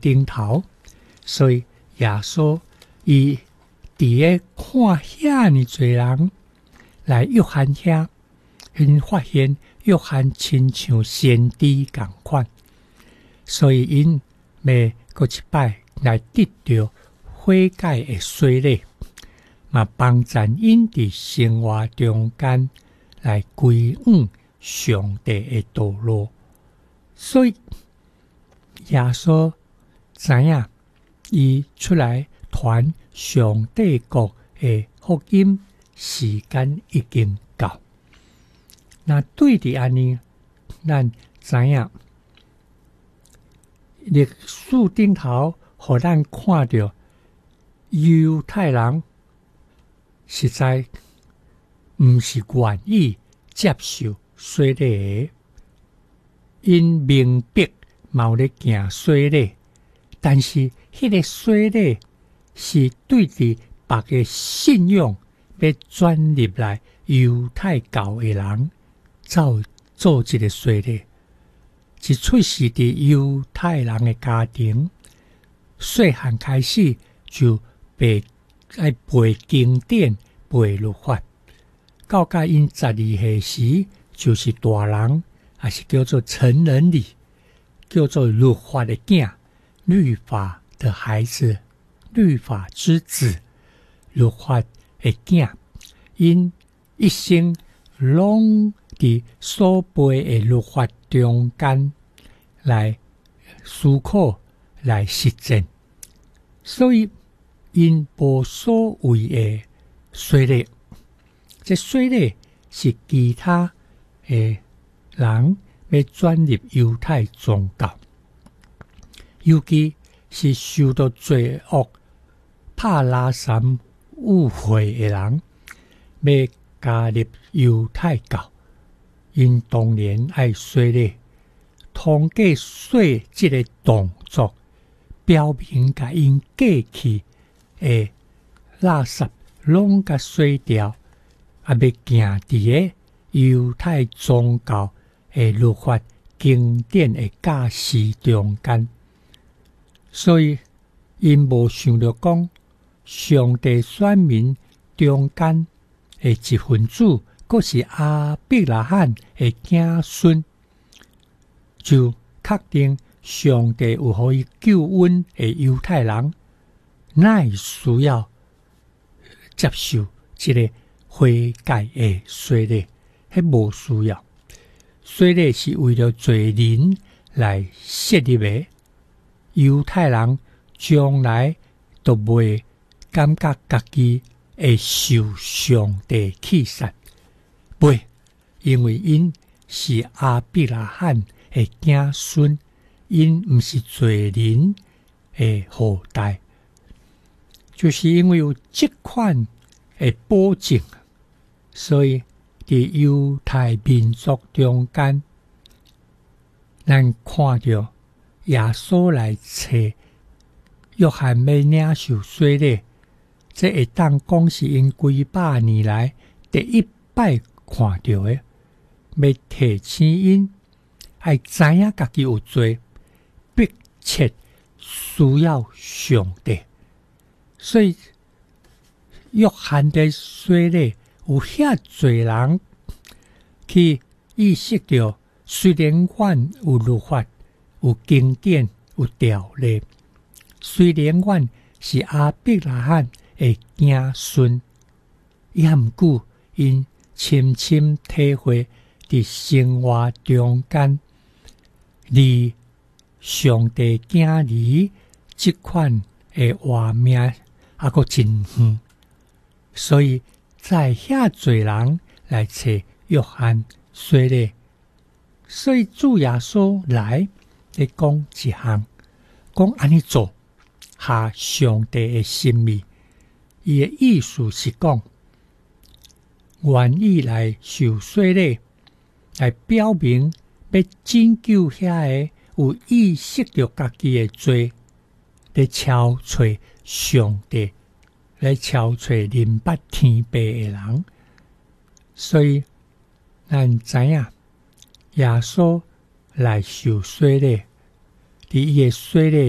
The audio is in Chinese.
顶头，所以耶稣伊伫咧看遐尼侪人来约翰遐，因发现约翰亲像先知共款，所以因要搁一摆来得到悔改的洗礼，嘛帮助因伫生活中间来归向上帝的道路。所以耶稣知影伊出来传上帝国的福音时间已经到。那对伫安尼，咱知影历史顶头，互咱看到犹太人实在毋是愿意接受洗礼的，因明白嘛有咧行洗礼，但是迄个洗礼是对伫别个信仰要转入来犹太教的人做一个洗礼，一出世伫犹太人的家庭，细汉开始就被爱背经典、背律法，到甲因12岁时就是大人，也是叫做成人礼，叫做律法的囝，律法的孩子，律法之子，律法的囝，因一生拢伫所背的律法中间来思考、来实践，所以因无所谓的洗礼。这洗礼是其他的人要转入犹太宗教，尤其是受到罪恶拍拉山误会的人，要加入犹太教，因当然爱洗礼，通过洗这个动作，表明甲因过去的垃圾拢甲洗掉，也要行伫个犹太宗教的律法经典的假释中间。所以因无想到讲，上帝选民中间的一分子，阁是亚伯拉罕的子孙，就确定上帝有予伊救恩的犹太人，哪会需要接受这个悔改的洗礼？迄无需要。洗礼是为了罪人来设立的，犹太人将来都袂感觉家己会受上帝弃杀，袂，因为因是亚伯拉罕的子孙，因毋是罪人的后代，就是因为有这款的保证，所以伫犹太民族中间，咱看到耶稣来找约翰要领受洗礼，这会当讲是因几百年来第一摆看到的，要提醒因爱知影家己有罪，迫切需要上帝。所以约翰的洗礼有遐侪人去意识到，虽然阮有律法、有经典、有条例，虽然阮是亚伯拉罕的子孙，也毋过因深深体会伫生活中间，离上帝子儿这款的画面还阁真远，所以在遐侪人来找约翰洗礼，所以主耶稣来咧讲一项，讲安尼做合上帝的心意。伊的意思是讲，愿意来受洗礼，来表明要拯救遐个有意识到家己的罪，咧敲找上帝，来敲找认捌天父的人。所以咱知影耶稣来受洗礼，伫伊的洗礼